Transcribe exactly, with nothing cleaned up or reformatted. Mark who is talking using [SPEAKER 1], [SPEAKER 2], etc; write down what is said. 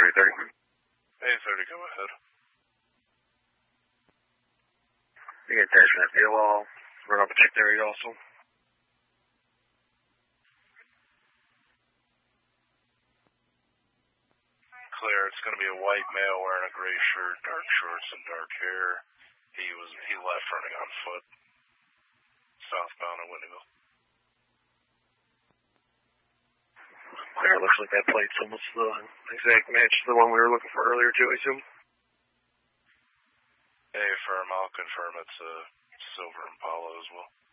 [SPEAKER 1] eight thirty.
[SPEAKER 2] eight thirty, go ahead.
[SPEAKER 1] You get attachment at the wall. Run up a check there also.
[SPEAKER 2] Clear. It's going to be a white male wearing a gray shirt, dark shorts, and dark hair. He was he left running on foot, southbound at Windigo.
[SPEAKER 1] Clear. It looks like that plate's almost the exact match to the one we were looking for earlier too, I assume.
[SPEAKER 2] Hey, firm. I'll confirm it's a silver Impala as well.